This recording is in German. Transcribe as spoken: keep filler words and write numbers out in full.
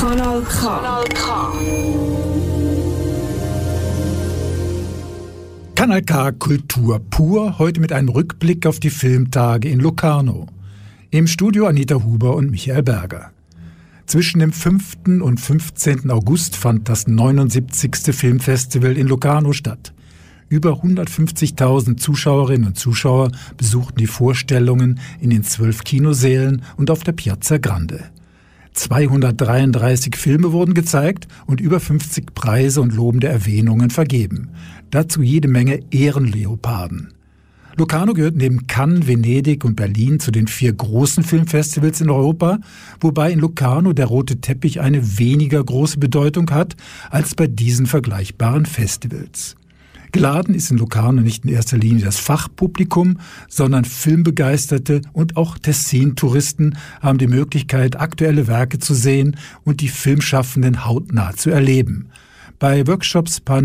Kanal K. Kanal K. Kanal K Kultur pur, heute mit einem Rückblick auf die Filmtage in Locarno. Im Studio Anita Huber und Michael Berger. Zwischen dem fünften und fünfzehnten August fand das neunundsiebzigste Filmfestival in Locarno statt. Über hundertfünfzigtausend Zuschauerinnen und Zuschauer besuchten die Vorstellungen in den zwölf Kinosälen und auf der Piazza Grande. zweihundertdreiunddreißig Filme wurden gezeigt und über fünfzig Preise und lobende Erwähnungen vergeben. Dazu jede Menge Ehrenleoparden. Locarno gehört neben Cannes, Venedig und Berlin zu den vier großen Filmfestivals in Europa, wobei in Locarno der rote Teppich eine weniger große Bedeutung hat als bei diesen vergleichbaren Festivals. Geladen ist in Locarno nicht in erster Linie das Fachpublikum, sondern Filmbegeisterte und auch Tessin-Touristen haben die Möglichkeit, aktuelle Werke zu sehen und die Filmschaffenden hautnah zu erleben. Bei Workshops,